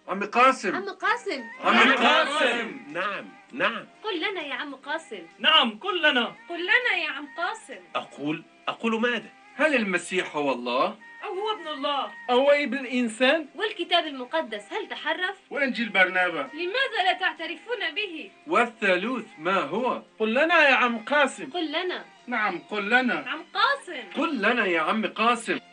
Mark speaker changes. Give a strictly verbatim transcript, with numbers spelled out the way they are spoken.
Speaker 1: عم قاسم.
Speaker 2: عم قاسم.
Speaker 1: عم قاسم. نعم نعم.
Speaker 2: قل لنا يا عم قاسم.
Speaker 3: نعم قل لنا.
Speaker 4: قل لنا يا عم قاسم.
Speaker 1: أقول أقول ماذا؟
Speaker 5: هل المسيح هو الله؟
Speaker 3: أو هو ابن الله؟
Speaker 6: أو ابن الإنسان؟
Speaker 2: والكتاب المقدس هل تحرف؟
Speaker 7: وإنجيل برنابا
Speaker 4: لماذا لا تعترفون به؟
Speaker 5: والثالوث ما هو؟
Speaker 6: قل لنا يا عم قاسم.
Speaker 2: قل لنا.
Speaker 7: نعم قل لنا.
Speaker 4: عم قاسم.
Speaker 5: قل لنا يا عم قاسم.